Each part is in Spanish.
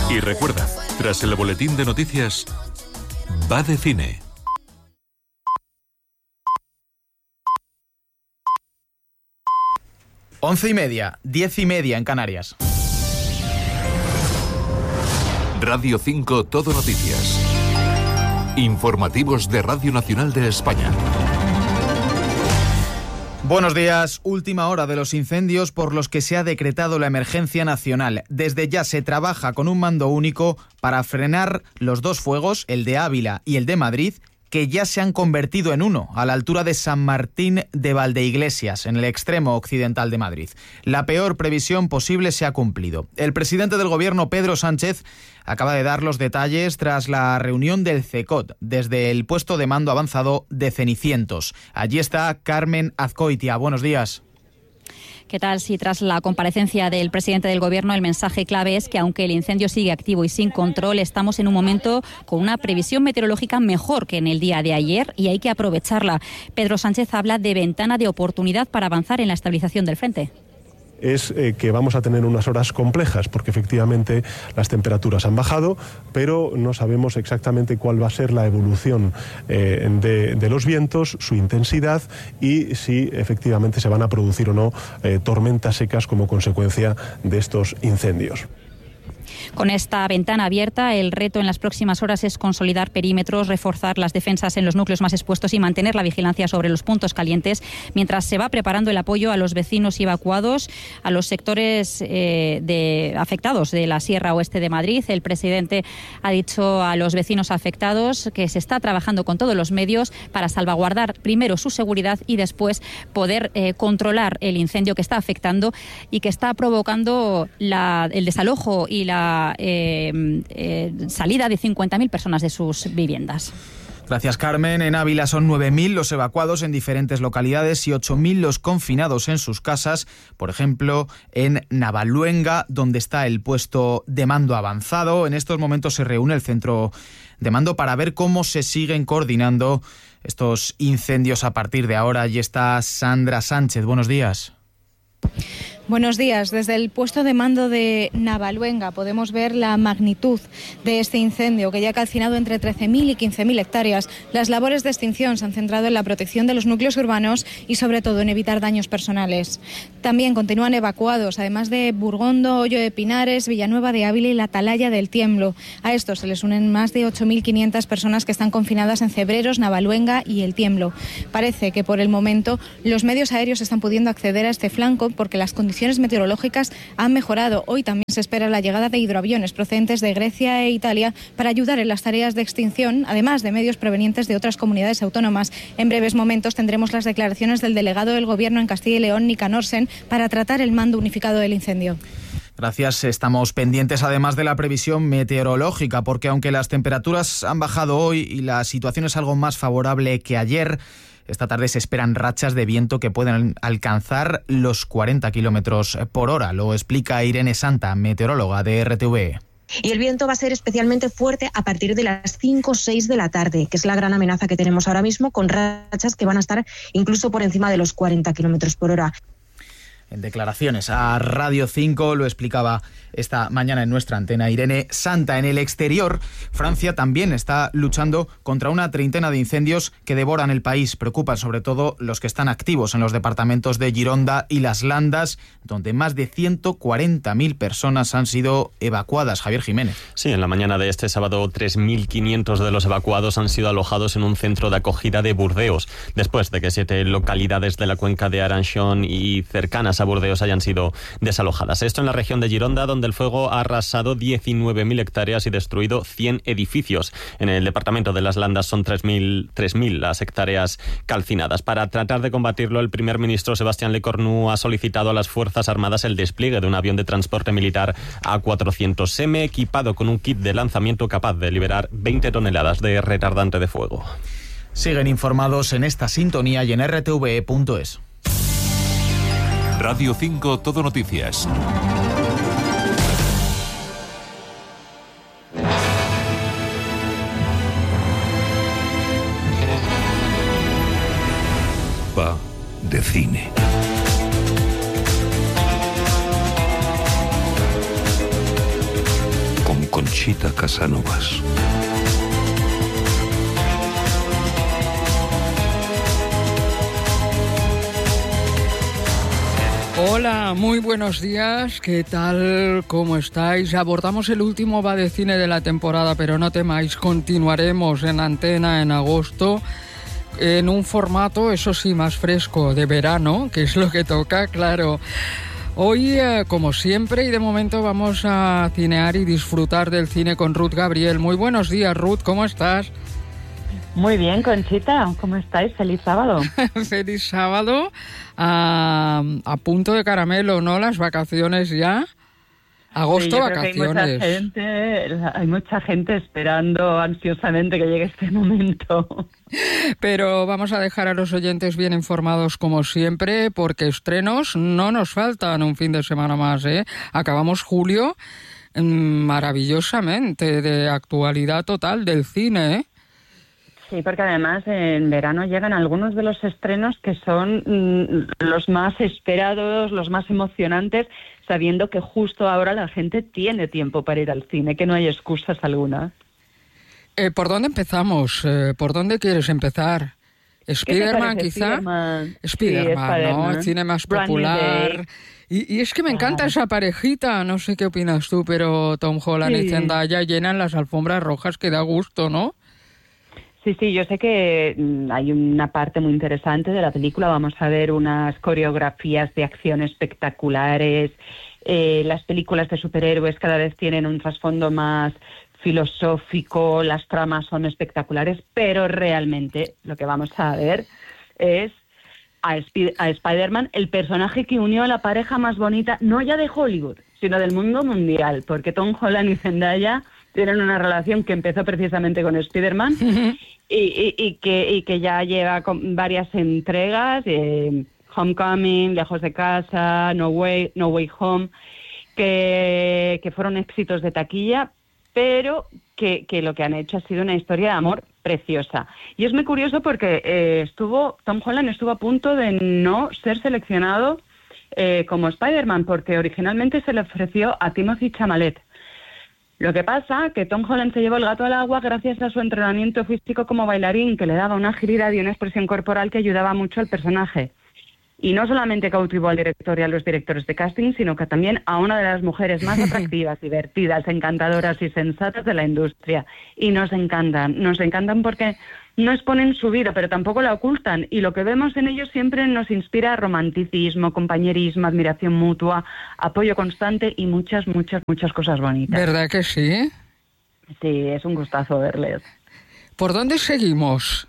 Y recuerda, tras el boletín de noticias, va de cine. 11:30, 10:30 en Canarias. Radio 5 Todo Noticias. Informativos de Radio Nacional de España. Buenos días. Última hora de los incendios por los que se ha decretado la emergencia nacional. Desde ya se trabaja con un mando único para frenar los dos fuegos, el de Ávila y el de Madrid, que ya se han convertido en uno, a la altura de San Martín de Valdeiglesias, en el extremo occidental de Madrid. La peor previsión posible se ha cumplido. El presidente del Gobierno, Pedro Sánchez, acaba de dar los detalles tras la reunión del CECOT, desde el puesto de mando avanzado de Cenicientos. Allí está Carmen Azcoitia. Buenos días. ¿Qué tal? Si tras la comparecencia del presidente del Gobierno el mensaje clave es que aunque el incendio sigue activo y sin control, estamos en un momento con una previsión meteorológica mejor que en el día de ayer y hay que aprovecharla. Pedro Sánchez habla de ventana de oportunidad para avanzar en la estabilización del frente. Es que vamos a tener unas horas complejas porque efectivamente las temperaturas han bajado, pero no sabemos exactamente cuál va a ser la evolución de los vientos, su intensidad y si efectivamente se van a producir o no tormentas secas como consecuencia de estos incendios. Con esta ventana abierta, el reto en las próximas horas es consolidar perímetros, reforzar las defensas en los núcleos más expuestos y mantener la vigilancia sobre los puntos calientes, mientras se va preparando el apoyo a los vecinos y evacuados, a los sectores afectados de la Sierra Oeste de Madrid. El presidente ha dicho a los vecinos afectados que se está trabajando con todos los medios para salvaguardar primero su seguridad y después poder controlar el incendio que está afectando y que está provocando el desalojo y la salida de 50.000 personas de sus viviendas. Gracias, Carmen. En Ávila son 9.000 los evacuados en diferentes localidades y 8.000 los confinados en sus casas. Por ejemplo, en Navaluenga, donde está el puesto de mando avanzado. En estos momentos se reúne el centro de mando para ver cómo se siguen coordinando estos incendios a partir de ahora. Allí está Sandra Sánchez. Buenos días. Buenos días. Desde el puesto de mando de Navaluenga podemos ver la magnitud de este incendio que ya ha calcinado entre 13.000 y 15.000 hectáreas. Las labores de extinción se han centrado en la protección de los núcleos urbanos y sobre todo en evitar daños personales. También continúan evacuados, además de Burgondo, Hoyo de Pinares, Villanueva de Ávila y la Atalaya del Tiemblo. A esto se les unen más de 8.500 personas que están confinadas en Cebreros, Navaluenga y el Tiemblo. Parece que por el momento los medios aéreos están pudiendo acceder a este flanco porque las condiciones meteorológicas han mejorado. Hoy también se espera la llegada de hidroaviones procedentes de Grecia e Italia para ayudar en las tareas de extinción, además de medios provenientes de otras comunidades autónomas. En breves momentos tendremos las declaraciones del delegado del Gobierno en Castilla y León, Nicanor Sen, para tratar el mando unificado del incendio. Gracias. Estamos pendientes además de la previsión meteorológica, porque aunque las temperaturas han bajado hoy y la situación es algo más favorable que ayer, esta tarde se esperan rachas de viento que pueden alcanzar los 40 kilómetros por hora. Lo explica Irene Santa, meteoróloga de RTV. Y el viento va a ser especialmente fuerte a partir de las 5 o 6 de la tarde, que es la gran amenaza que tenemos ahora mismo, con rachas que van a estar incluso por encima de los 40 kilómetros por hora. En declaraciones a Radio 5 lo explicaba esta mañana en nuestra antena Irene Santa. En el exterior, Francia también está luchando contra una treintena de incendios que devoran el país. Preocupan sobre todo los que están activos en los departamentos de Gironda y Las Landas, donde más de 140.000 personas han sido evacuadas. Javier Jiménez. Sí, en la mañana de este sábado 3.500 de los evacuados han sido alojados en un centro de acogida de Burdeos, después de que 7 localidades de la cuenca de Aranchón y cercanas a Burdeos hayan sido desalojadas. Esto en la región de Gironda, donde el fuego ha arrasado 19.000 hectáreas y destruido 100 edificios. En el departamento de Las Landas son 3.000 las hectáreas calcinadas. Para tratar de combatirlo, el primer ministro Sebastián Lecornu ha solicitado a las Fuerzas Armadas el despliegue de un avión de transporte militar A400M equipado con un kit de lanzamiento capaz de liberar 20 toneladas de retardante de fuego. Siguen informados en esta sintonía y en rtve.es. Radio 5 Todo Noticias. Va de cine. Con Conchita Casanovas. Hola, muy buenos días, ¿qué tal? ¿Cómo estáis? Abordamos el último Va de Cine de la temporada, pero no temáis, continuaremos en antena en agosto en un formato, eso sí, más fresco, de verano, que es lo que toca, claro. Hoy, como siempre, y de momento vamos a cinear y disfrutar del cine con Ruth Gabriel. Muy buenos días, Ruth, ¿cómo estás? Muy bien, Conchita, ¿cómo estáis? ¡Feliz sábado! ¡Feliz sábado! A punto de caramelo, ¿no? Las vacaciones ya. Agosto, sí, vacaciones. Hay mucha gente esperando ansiosamente que llegue este momento. Pero vamos a dejar a los oyentes bien informados como siempre, porque estrenos no nos faltan un fin de semana más, ¿eh? Acabamos julio maravillosamente, de actualidad total del cine, ¿eh? Sí, porque además en verano llegan algunos de los estrenos que son los más esperados, los más emocionantes, sabiendo que justo ahora la gente tiene tiempo para ir al cine, que no hay excusas alguna. ¿Por dónde empezamos? ¿Por dónde quieres empezar? ¿Spiderman, quizá? Spiderman, ¿no? El cine más popular. Y es que me encanta esa parejita, no sé qué opinas tú, pero Tom Holland y Zendaya llenan las alfombras rojas que da gusto, ¿no? Sí, yo sé que hay una parte muy interesante de la película. Vamos a ver unas coreografías de acción espectaculares. Las películas de superhéroes cada vez tienen un trasfondo más filosófico, las tramas son espectaculares, pero realmente lo que vamos a ver es a Spider-Man, el personaje que unió a la pareja más bonita, no ya de Hollywood, sino del mundo mundial, porque Tom Holland y Zendaya tienen una relación que empezó precisamente con Spider-Man y que ya lleva con varias entregas, Homecoming, Lejos de Casa, No Way Home, que fueron éxitos de taquilla, pero que lo que han hecho ha sido una historia de amor preciosa. Y es muy curioso porque Tom Holland estuvo a punto de no ser seleccionado como Spider-Man, porque originalmente se le ofreció a Timothée Chalamet. Lo que pasa que Tom Holland se llevó el gato al agua gracias a su entrenamiento físico como bailarín, que le daba una agilidad y una expresión corporal que ayudaba mucho al personaje. Y no solamente cautivó al director y a los directores de casting, sino que también a una de las mujeres más atractivas, divertidas, encantadoras y sensatas de la industria. Y nos encantan porque no exponen su vida, pero tampoco la ocultan. Y lo que vemos en ellos siempre nos inspira romanticismo, compañerismo, admiración mutua, apoyo constante y muchas cosas bonitas. ¿Verdad que sí? Sí, es un gustazo verles. ¿Por dónde seguimos?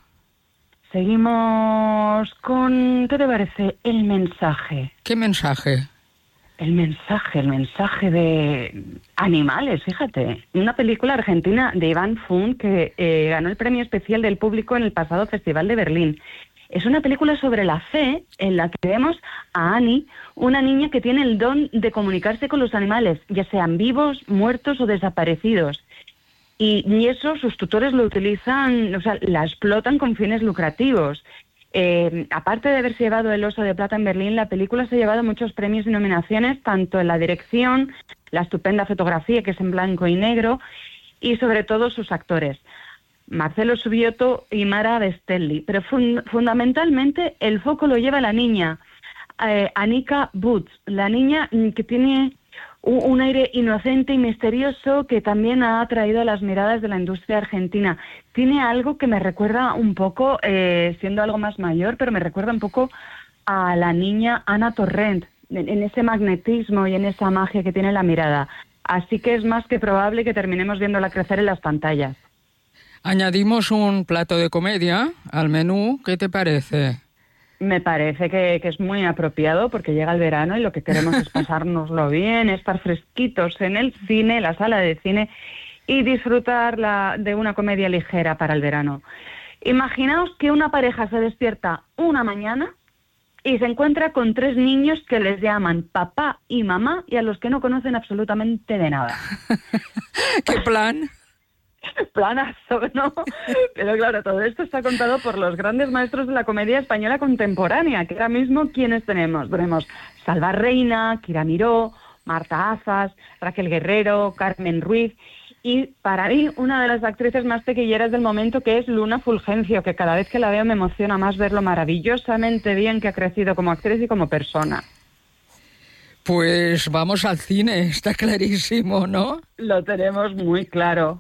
Seguimos con, ¿qué te parece? El mensaje. ¿Qué mensaje? El mensaje de Animales, fíjate. Una película argentina de Iván Fun que ganó el premio especial del público en el pasado Festival de Berlín. Es una película sobre la fe en la que vemos a Annie, una niña que tiene el don de comunicarse con los animales, ya sean vivos, muertos o desaparecidos. Y eso sus tutores lo utilizan, o sea, la explotan con fines lucrativos. Aparte de haberse llevado el Oso de Plata en Berlín, la película se ha llevado muchos premios y nominaciones, tanto en la dirección, la estupenda fotografía, que es en blanco y negro, y sobre todo sus actores, Marcelo Subioto y Mara Bestelli. Pero fundamentalmente el foco lo lleva la niña, Anika Boots, la niña que tiene un aire inocente y misterioso que también ha atraído las miradas de la industria argentina. Tiene algo que me recuerda un poco, siendo algo más mayor, pero me recuerda un poco a la niña Ana Torrent, en ese magnetismo y en esa magia que tiene la mirada. Así que es más que probable que terminemos viéndola crecer en las pantallas. Añadimos un plato de comedia al menú, ¿qué te parece? Me parece que es muy apropiado porque llega el verano y lo que queremos es pasárnoslo bien, estar fresquitos en el cine, la sala de cine y disfrutar de una comedia ligera para el verano. Imaginaos que una pareja se despierta una mañana y se encuentra con 3 niños que les llaman papá y mamá y a los que no conocen absolutamente de nada. ¿Qué plan? Planazo, ¿no? Pero claro, todo esto está contado por los grandes maestros de la comedia española contemporánea, que ahora mismo, ¿quiénes tenemos? Tenemos Salva Reina, Kira Miró, Marta Azas, Raquel Guerrero, Carmen Ruiz, Y para mí, una de las actrices más taquilleras del momento, que es Luna Fulgencio, que cada vez que la veo me emociona más ver lo maravillosamente bien que ha crecido como actriz y como persona. Pues vamos al cine, está clarísimo, ¿no? Lo tenemos muy claro.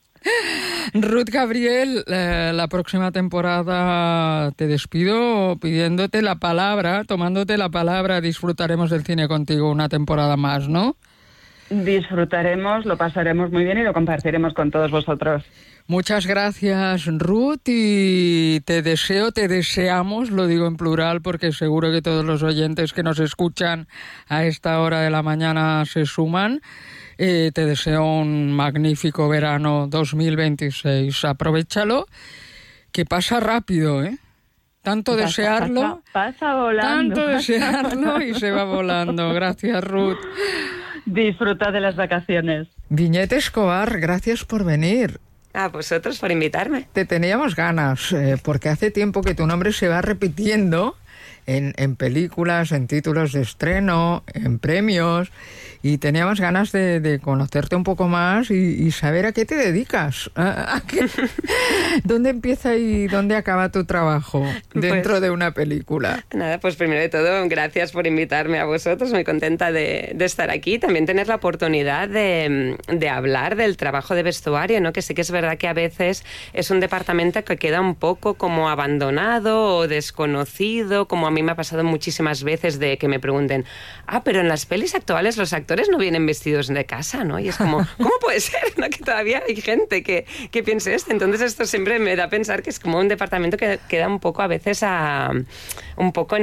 Ruth Gabriel, la próxima temporada te despido pidiéndote la palabra, tomándote la palabra. Disfrutaremos del cine contigo una temporada más, ¿no? Disfrutaremos, lo pasaremos muy bien y lo compartiremos con todos vosotros. Muchas gracias, Ruth, y te deseamos, lo digo en plural porque seguro que todos los oyentes que nos escuchan a esta hora de la mañana se suman. Te deseo un magnífico verano 2026. Aprovéchalo, que pasa rápido, ¿eh? Tanto desearlo, pasa volando. Tanto desearlo y se va volando. Gracias, Ruth. Disfruta de las vacaciones. Viñete Escobar, gracias por venir. A vosotros por invitarme. Te teníamos ganas, porque hace tiempo que tu nombre se va repitiendo en películas, en títulos de estreno, en premios, y teníamos ganas de conocerte un poco más y saber a qué te dedicas. ¿Dónde empieza y dónde acaba tu trabajo dentro de una película? Nada, pues primero de todo, gracias por invitarme a vosotros. Muy contenta de estar aquí. También tener la oportunidad de hablar del trabajo de vestuario, ¿no? Que sí que es verdad que a veces es un departamento que queda un poco como abandonado o desconocido, como a mí me ha pasado muchísimas veces de que me pregunten, pero en las pelis actuales los actores no vienen vestidos de casa, ¿no? Y es como, ¿cómo puede ser, no? Que todavía hay gente que piense esto. Entonces esto siempre me da a pensar que es como un departamento que queda un poco a veces un poco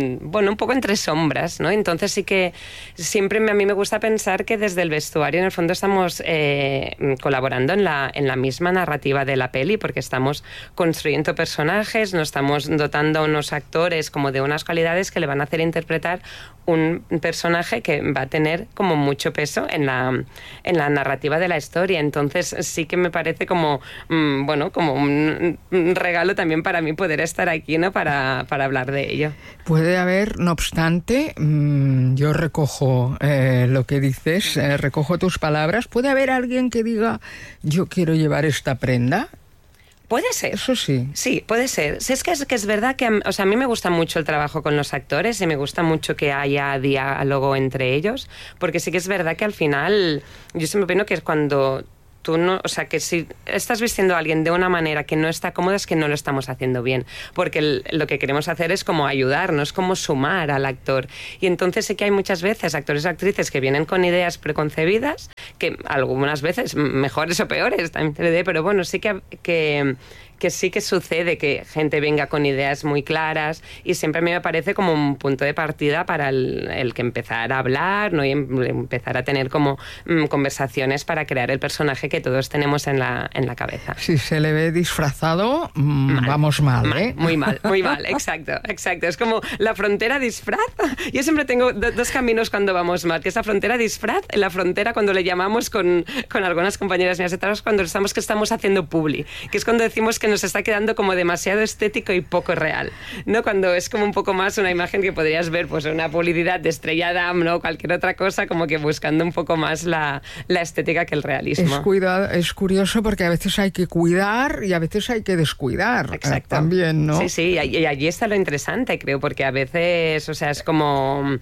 entre sombras, ¿no? Entonces sí que siempre a mí me gusta pensar que desde el vestuario en el fondo estamos colaborando en la misma narrativa de la peli, porque estamos construyendo personajes, nos estamos dotando a unos actores como de unas cualidades que le van a hacer interpretar un personaje que va a tener como mucho peso en la narrativa de la historia. Entonces sí que me parece como como un regalo también para mí poder estar aquí, ¿no? Para hablar de ello. Puede haber, no obstante, yo recojo lo que dices, recojo tus palabras, ¿puede haber alguien que diga yo quiero llevar esta prenda? Puede ser. Eso sí. Sí, puede ser. Sí, es que es verdad que a mí me gusta mucho el trabajo con los actores y me gusta mucho que haya diálogo entre ellos, porque sí que es verdad que al final yo siempre opino que es cuando tú no, o sea, que si estás vistiendo a alguien de una manera que no está cómoda es que no lo estamos haciendo bien, porque lo que queremos hacer es como ayudarnos, como sumar al actor. Y entonces sí que hay muchas veces actores o actrices que vienen con ideas preconcebidas, que algunas veces mejores o peores, también te lo diré, pero bueno, sí que sí que sucede que gente venga con ideas muy claras y siempre a mí me parece como un punto de partida para el que empezar a hablar, ¿no? Y empezar a tener como conversaciones para crear el personaje que todos tenemos en la cabeza. Si se le ve disfrazado, vamos mal, ¿eh? Muy mal, exacto. Es como la frontera disfraz. Yo siempre tengo dos caminos cuando vamos mal, que es la frontera disfraz, la frontera cuando le llamamos con algunas compañeras mías de trabajo, cuando estamos haciendo publi, que es cuando decimos que nos está quedando como demasiado estético y poco real, ¿no? Cuando es como un poco más una imagen que podrías ver pues en una publicidad de Estrella Damm, ¿no? Cualquier otra cosa, como que buscando un poco más la estética que el realismo. Es curioso porque a veces hay que cuidar y a veces hay que descuidar. Exacto. También, ¿no? Sí, y allí está lo interesante, creo, porque a veces, o sea, es como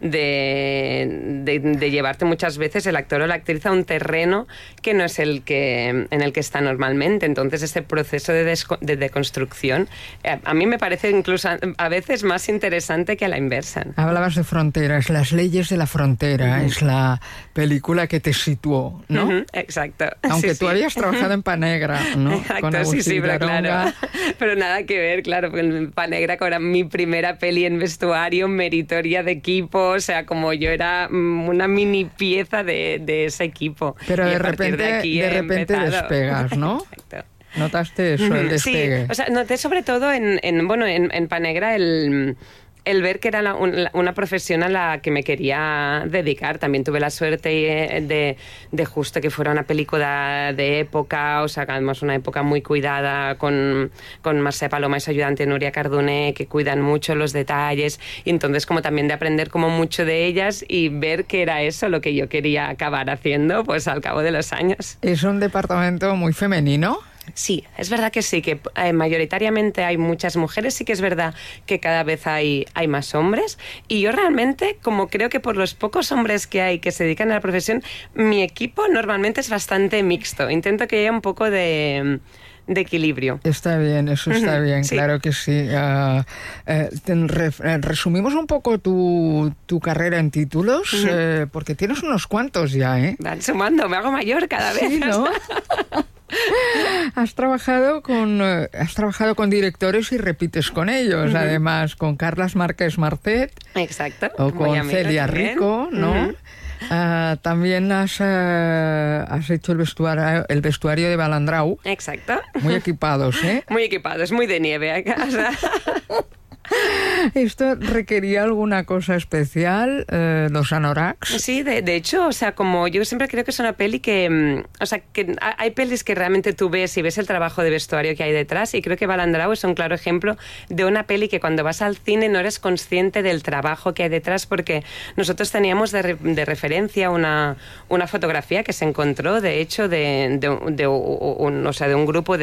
de llevarte muchas veces el actor o la actriz a un terreno que no es en el que está normalmente. Entonces este proceso de deconstrucción a mí me parece incluso a veces más interesante que a la inversa. Hablabas de fronteras, Las leyes de la frontera, es la película que te situó, ¿no? Exacto. Aunque tú habías trabajado en Panegra, ¿no? Exacto, sí, pero claro. Pero nada que ver, claro, porque Panegra era mi primera peli en vestuario, meritoria de equipo, o sea, como yo era una mini pieza de ese equipo. Pero de repente despegas, ¿no? Exacto. ¿Notaste eso, el despegue? Sí, o sea, noté sobre todo en Panegra el ver que era una profesión a la que me quería dedicar. También tuve la suerte de justo que fuera una película de época, o sea, además una época muy cuidada, con Mercè Paloma y su ayudante Núria Cardoner, que cuidan mucho los detalles, y entonces como también de aprender como mucho de ellas y ver que era eso lo que yo quería acabar haciendo, pues al cabo de los años. ¿Es un departamento muy femenino? Sí, es verdad que sí, que mayoritariamente hay muchas mujeres, sí que es verdad que cada vez hay más hombres, y yo realmente, como creo que por los pocos hombres que hay que se dedican a la profesión, mi equipo normalmente es bastante mixto. Intento que haya un poco de equilibrio. Está bien, eso está bien, sí. Claro que sí. Resumimos un poco tu carrera en títulos, porque tienes unos cuantos ya, ¿eh? Van sumando, me hago mayor cada vez. Sí, ¿no? Has trabajado con directores y repites con ellos, además con Carles Marquès Marcet. Exacto. O con Celia Rico, ¿no? También has hecho el vestuario de Balandrau. Exacto. Muy equipados, ¿eh? Muy equipados, muy de nieve acá. ¿Esto requería alguna cosa especial, los anoraks? Sí, de hecho, o sea, como yo siempre creo que es una peli que... O sea, que hay pelis que realmente tú ves y ves el trabajo de vestuario que hay detrás, y creo que Balandrau es un claro ejemplo de una peli que cuando vas al cine no eres consciente del trabajo que hay detrás, porque nosotros teníamos de referencia una fotografía que se encontró, de hecho, de un grupo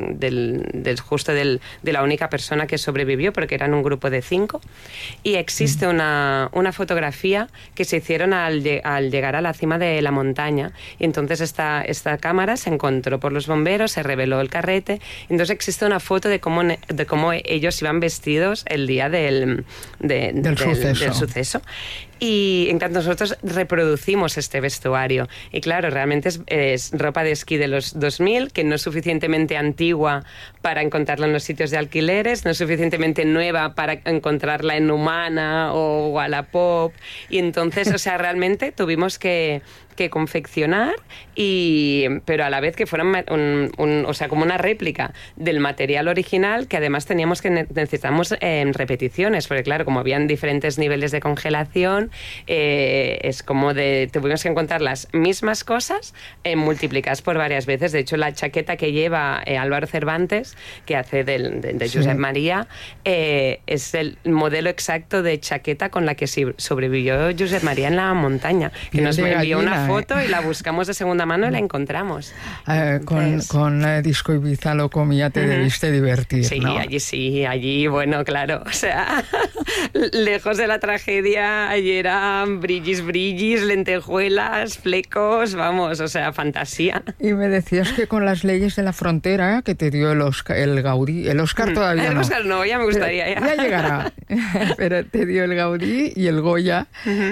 de la única persona que sobrevivió, porque eran un grupo de 5, y existe una fotografía que se hicieron al llegar a la cima de la montaña, y entonces esta cámara se encontró por los bomberos, se reveló el carrete, entonces existe una foto de cómo ellos iban vestidos el día del suceso. Y en cuanto nosotros reproducimos este vestuario, y claro, realmente es ropa de esquí de los 2000, que no es suficientemente antigua para encontrarla en los sitios de alquileres, no es suficientemente nueva para encontrarla en Humana o Wallapop, y entonces, o sea, realmente tuvimos que confeccionar, pero a la vez que fuera o sea, como una réplica del material original, que además necesitamos repeticiones, porque claro, como habían diferentes niveles de congelación, es como tuvimos que encontrar las mismas cosas multiplicadas por varias veces. De hecho, la chaqueta que lleva Álvaro Cervantes, que hace de Josep María, es el modelo exacto de chaqueta con la que sobrevivió Josep María en la montaña, que nos envió una foto y la buscamos de segunda mano y la encontramos. Con Disco Ibiza Loco ya te debiste divertir, sí, ¿no? Allí, bueno, claro, o sea, lejos de la tragedia, allí eran brillis, lentejuelas, flecos, vamos, o sea, fantasía. Y me decías que con las leyes de la frontera que te dio el Gaudí, el Oscar todavía no. El Oscar no, ya me gustaría. Ya llegará, pero te dio el Gaudí y el Goya.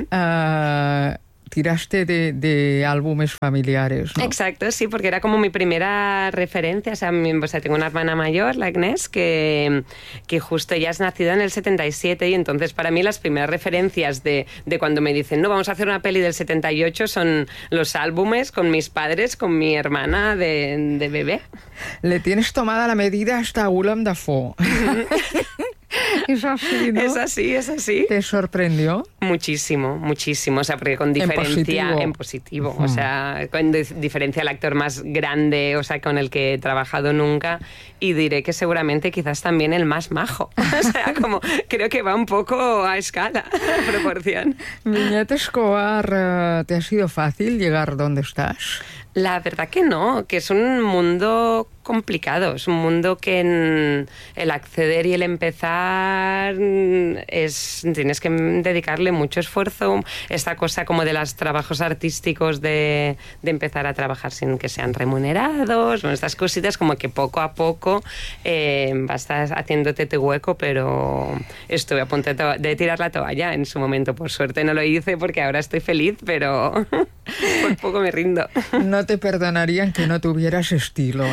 Tiraste de álbumes familiares, ¿no? Exacto, sí, porque era como mi primera referencia. O sea, tengo una hermana mayor, la Agnès, que justo ella es nacida en el 77, y entonces para mí las primeras referencias de cuando me dicen, no, vamos a hacer una peli del 78, son los álbumes con mis padres, con mi hermana de bebé. Le tienes tomada la medida hasta a Willem Dafoe. Es así, ¿no? Es así. ¿Te sorprendió? Muchísimo. O sea, porque con diferencia en positivo. O sea, con diferencia el actor más grande, o sea, con el que he trabajado nunca, y diré que seguramente quizás también el más majo. O sea, como creo que va un poco a escala, a proporción. Viñet Escobar, ¿te ha sido fácil llegar donde estás? La verdad que no, que es un mundo complicado, es un mundo que el acceder y el empezar tienes que dedicarle mucho esfuerzo. Esta cosa como de los trabajos artísticos de empezar a trabajar sin que sean remunerados, bueno, estas cositas como que poco a poco vas haciéndote tu hueco, pero estuve a punto de tirar la toalla en su momento. Por suerte no lo hice porque ahora estoy feliz, pero por poco me rindo. No te perdonarían que no tuvieras estilo, ¿eh?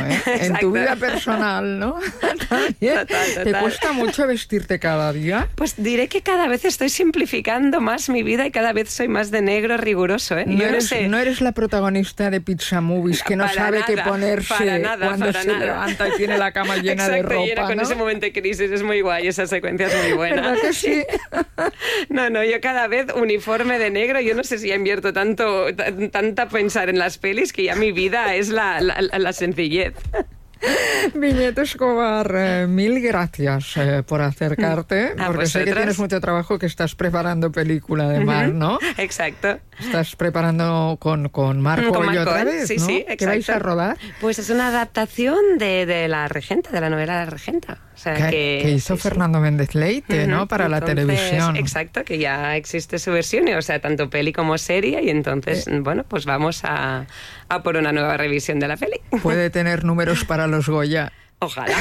en tu vida personal, ¿no? Total. ¿Te cuesta mucho vestirte cada día? Pues diré que cada vez estoy simplificando más mi vida y cada vez soy más de negro riguroso, ¿eh? No eres la protagonista de Pizza Movies que no sabe qué ponerse cuando se levanta y tiene la cama llena de ropa, llena, con ¿no? ese momento de crisis, es muy guay, esa secuencia es muy buena. ¿Verdad que sí? No, yo cada vez uniforme de negro, yo no sé si ya invierto tanta pensar en las pelis que ya mi vida es la sencillez. Viñete Escobar, mil gracias por acercarte, porque sé que tienes mucho trabajo, que estás preparando película además, ¿no? Exacto. Estás preparando con Marco y otra vez, sí, ¿no? Sí, exacto. ¿Qué vais a rodar? Pues es una adaptación de La Regenta, de la novela La Regenta. O sea, que hizo Fernando Méndez Leite, ¿no? Para la televisión. Exacto, que ya existe su versión, o sea, tanto peli como serie, y entonces, bueno, pues vamos a por una nueva revisión de la peli. Puede tener números para los Goya. Ojalá.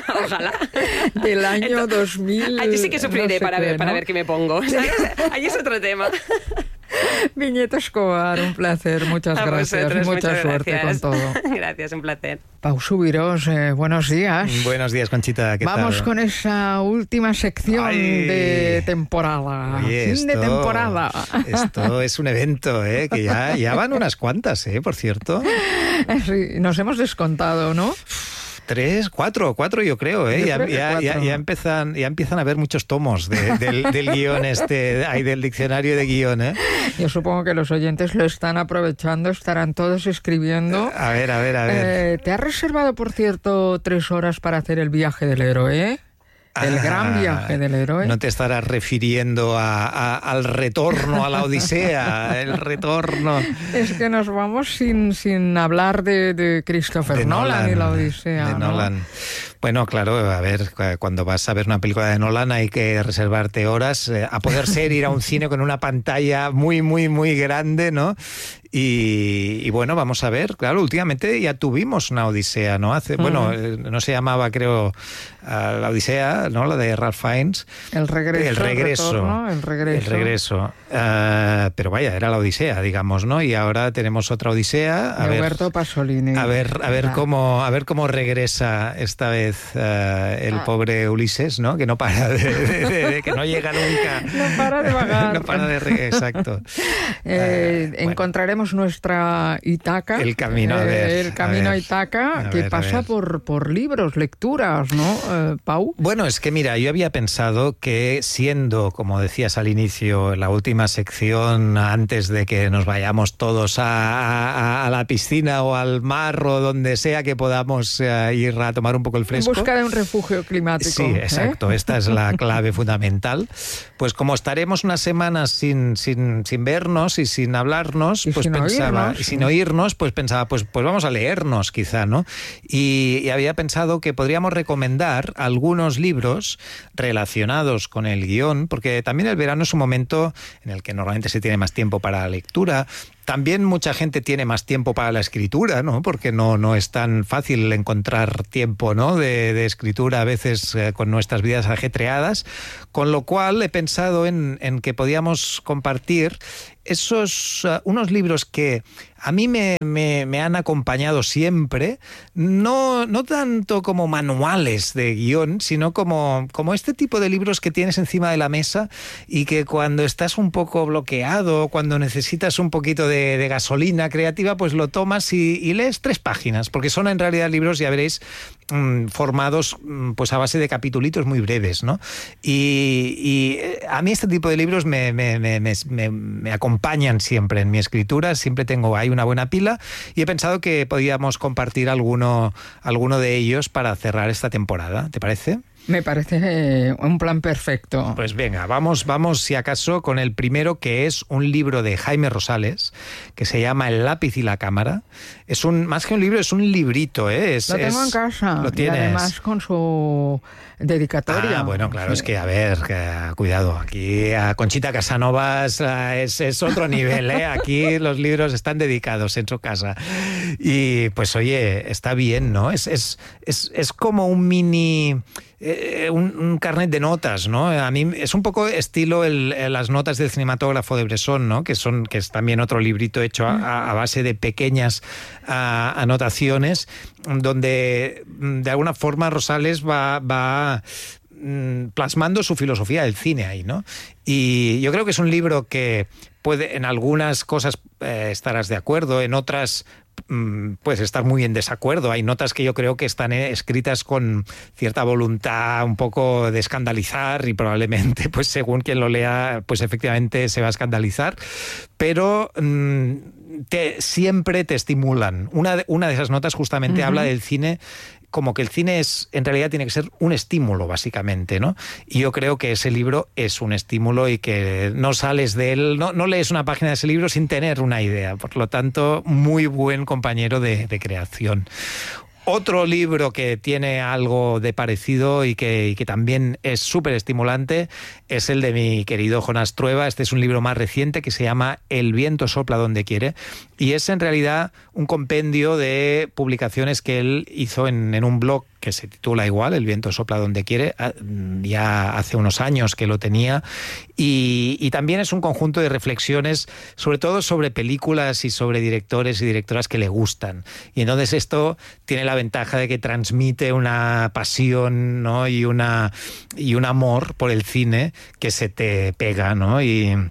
Del año 2000. Allí sí que sufriré para ver qué me pongo. Allí es otro tema. Viñete Escobar, un placer, muchas gracias y mucha suerte con todo. Gracias, un placer. Pau Subirós, buenos días. Buenos días, Conchita, ¿qué tal? Vamos con esa última sección de temporada. Oye, fin de temporada. Esto es un evento, que ya van unas cuantas, por cierto. Sí, nos hemos descontado, ¿no? 3, 4 yo creo, ya empiezan a haber muchos tomos del guión del diccionario de guión, Yo supongo que los oyentes lo están aprovechando, estarán todos escribiendo. A ver. ¿Te has reservado, por cierto, 3 horas para hacer el viaje del héroe? El gran viaje del héroe. No te estarás refiriendo al retorno a la Odisea, el retorno. Es que nos vamos sin hablar de Christopher Nolan y la Odisea. De Nolan. Bueno, claro, a ver, cuando vas a ver una película de Nolan hay que reservarte horas, a poder ser ir a un cine con una pantalla muy, muy, muy grande, ¿no? Y bueno, vamos a ver, claro, últimamente ya tuvimos una Odisea, ¿no? Bueno, no se llamaba, creo, la Odisea, ¿no? La de Ralph Fiennes. El regreso. Pero vaya, era la Odisea, digamos, ¿no? Y ahora tenemos otra Odisea. Roberto Pasolini. A ver cómo regresa esta vez el pobre Ulises, ¿no? Que no para de que no llega nunca. No para de vagar. No para de exacto. Encontraremos nuestra Ítaca. El camino, a Ítaca, que pasa por libros, lecturas, ¿no, Pau? Bueno, es que mira, yo había pensado que siendo, como decías al inicio, la última sección antes de que nos vayamos todos a la piscina o al mar o donde sea que podamos ir a tomar un poco el fresco. En busca de un refugio climático. Sí, exacto, esta es la clave fundamental. Pues como estaremos unas semanas sin vernos y sin hablarnos, sin oírnos, pues pensaba, pues vamos a leernos quizá, ¿no? Y había pensado que podríamos recomendar algunos libros relacionados con el guión, porque también el verano es un momento en el que normalmente se tiene más tiempo para la lectura. También mucha gente tiene más tiempo para la escritura, ¿no? Porque no es tan fácil encontrar tiempo, ¿no? de escritura a veces con nuestras vidas ajetreadas, con lo cual he pensado en que podíamos compartir unos libros que a mí me han acompañado siempre, no tanto como manuales de guión, sino como este tipo de libros que tienes encima de la mesa y que cuando estás un poco bloqueado, cuando necesitas un poquito de gasolina creativa, pues lo tomas y lees 3 páginas, porque son en realidad libros, ya veréis, formados pues a base de capitulitos muy breves, ¿no? Y a mí este tipo de libros me acompañan siempre en mi escritura, siempre hay una buena pila y he pensado que podíamos compartir alguno de ellos para cerrar esta temporada. ¿Te parece? Me parece un plan perfecto. Pues venga, vamos si acaso con el primero, que es un libro de Jaime Rosales que se llama El lápiz y la cámara. Es más que un libro, es un librito, ¿eh? Lo tengo en casa. Lo tienes. Y además con su dedicatoria. Bueno, claro, sí. Es que a ver, cuidado, aquí a Conchita Casanovas es otro nivel, ¿eh? Aquí los libros están dedicados en su casa. Y pues oye, está bien, ¿no? Es como un mini... un carnet de notas, ¿no? A mí es un poco estilo las notas del cinematógrafo de Bresson, ¿no? Que es también otro librito hecho a base de pequeñas anotaciones, donde de alguna forma Rosales va plasmando su filosofía del cine ahí, ¿no? Y yo creo que es un libro que puede, en algunas cosas estarás de acuerdo, en otras puedes estar muy en desacuerdo. Hay notas que yo creo que están escritas con cierta voluntad un poco de escandalizar y probablemente, pues según quien lo lea, pues efectivamente se va a escandalizar, pero siempre te estimulan. Una de esas notas justamente habla del cine como que el cine en realidad tiene que ser un estímulo, básicamente, ¿no? Y yo creo que ese libro es un estímulo y que no sales de él, no lees una página de ese libro sin tener una idea. Por lo tanto, muy buen compañero de creación. Otro libro que tiene algo de parecido y que también es súper estimulante es el de mi querido Jonás Trueba. Este es un libro más reciente que se llama El viento sopla donde quiere y es en realidad un compendio de publicaciones que él hizo en un blog que se titula igual, El viento sopla donde quiere, ya hace unos años que lo tenía, y también es un conjunto de reflexiones, sobre todo sobre películas y sobre directores y directoras que le gustan. Y entonces esto tiene la ventaja de que transmite una pasión, ¿no? y un amor por el cine que se te pega, ¿no?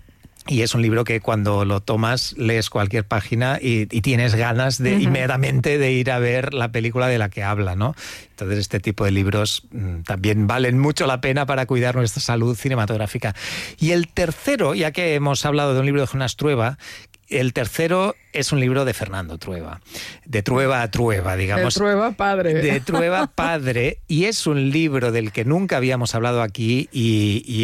Y es un libro que cuando lo tomas, lees cualquier página y tienes ganas de inmediatamente de ir a ver la película de la que habla, ¿no? Entonces este tipo de libros también valen mucho la pena para cuidar nuestra salud cinematográfica. Y el tercero, ya que hemos hablado de un libro de Jonás Trueba, el tercero es un libro de Fernando Trueba, de Trueba a Trueba, digamos. De Trueba padre. De Trueba padre, y es un libro del que nunca habíamos hablado aquí y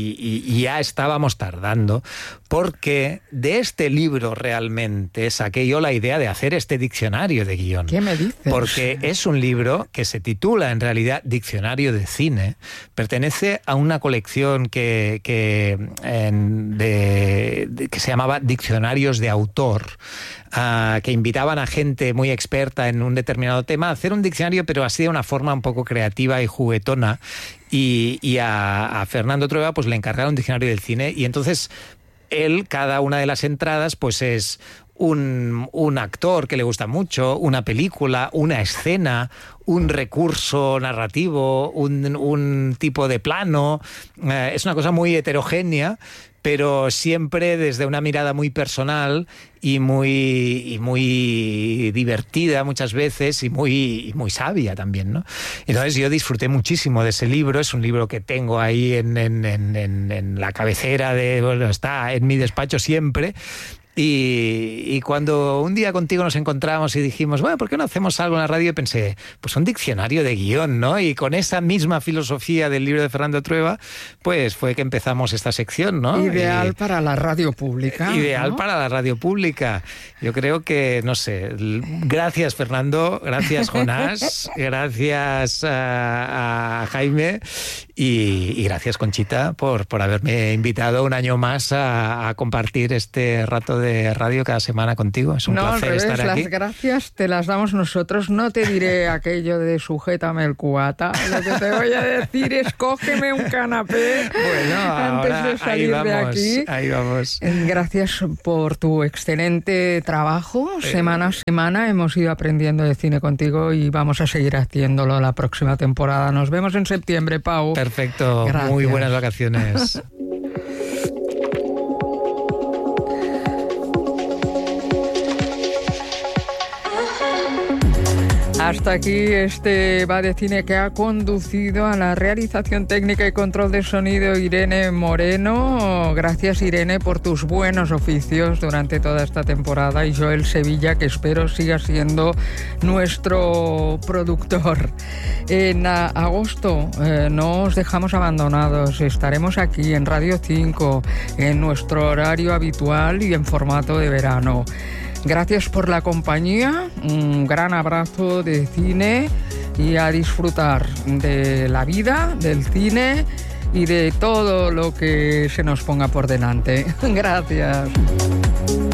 ya estábamos tardando, porque de este libro realmente saqué yo la idea de hacer este diccionario de guión. ¿Qué me dices? Porque es un libro que se titula en realidad Diccionario de Cine, pertenece a una colección que se llamaba Diccionarios de Autor, que invitaban a gente muy experta en un determinado tema a hacer un diccionario, pero así de una forma un poco creativa y juguetona, y a Fernando Trueba pues le encargaron un diccionario del cine, y entonces él, cada una de las entradas pues es un actor que le gusta mucho, una película, una escena, un recurso narrativo, un tipo de plano. Es una cosa muy heterogénea, pero siempre desde una mirada muy personal y muy divertida muchas veces y muy sabia también, ¿no? Entonces yo disfruté muchísimo de ese libro. Es un libro que tengo ahí en la cabecera está en mi despacho siempre. Y cuando un día contigo nos encontramos y dijimos, bueno, ¿por qué no hacemos algo en la radio? Y pensé, pues un diccionario de guión, ¿no? Y con esa misma filosofía del libro de Fernando Trueba, pues fue que empezamos esta sección, ¿no? Ideal para la radio pública. Ideal, ¿no? Para la radio pública. Yo creo que, no sé, gracias Fernando, gracias Jonás, gracias a Jaime y gracias Conchita por haberme invitado un año más a compartir este rato de radio cada semana contigo. Es un placer estar aquí. Las gracias te las damos nosotros. No te diré aquello de sujétame el cubata. Lo que te voy a decir es cógeme un canapé antes de salir de aquí. Ahí vamos. Gracias por tu excelente trabajo. Semana a semana hemos ido aprendiendo de cine contigo y vamos a seguir haciéndolo la próxima temporada. Nos vemos en septiembre, Pau. Perfecto. Gracias. Muy buenas vacaciones. Hasta aquí este Va de Cine, que ha conducido a la realización técnica y control de sonido Irene Moreno. Gracias, Irene, por tus buenos oficios durante toda esta temporada, y Joel Sevilla, que espero siga siendo nuestro productor. En agosto no os dejamos abandonados. Estaremos aquí en Radio 5 en nuestro horario habitual y en formato de verano. Gracias por la compañía, un gran abrazo de cine y a disfrutar de la vida, del cine y de todo lo que se nos ponga por delante. Gracias.